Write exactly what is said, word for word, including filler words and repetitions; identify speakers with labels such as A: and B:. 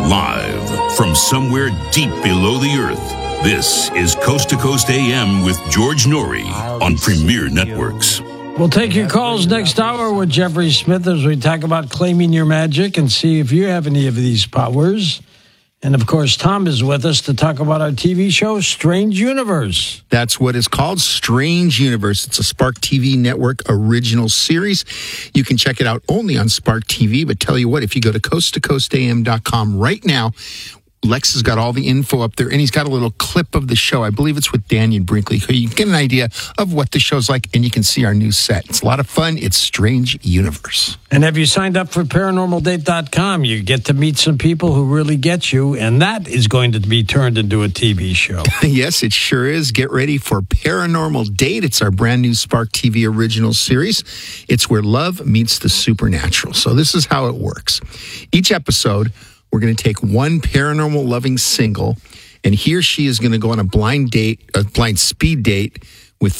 A: Live from somewhere deep below the earth, this is Coast to Coast A M with George Norrie on Premier Networks.
B: We'll take your calls next hour with Jeffrey Smith as we talk about claiming your magic and see if you have any of these powers. And, of course, Tom is with us to talk about our T V show, Strange Universe.
C: That's what it's called, Strange Universe. It's a Spark T V network original series. You can check it out only on Spark T V. But tell you what, if you go to coast to coast a m dot com right now, Lex has got all the info up there, and he's got a little clip of the show. I believe it's with Daniel Brinkley. You can get an idea of what the show's like, and you can see our new set. It's a lot of fun. It's Strange Universe.
B: And have you signed up for paranormal date dot com? You get to meet some people who really get you, and that is going to be turned into a T V show.
C: Yes, it sure is. Get ready for Paranormal Date. It's our brand new Spark T V original series. It's where love meets the supernatural. So this is how it works. Each episode, we're going to take one paranormal loving single, and he or she is going to go on a blind date, a blind speed date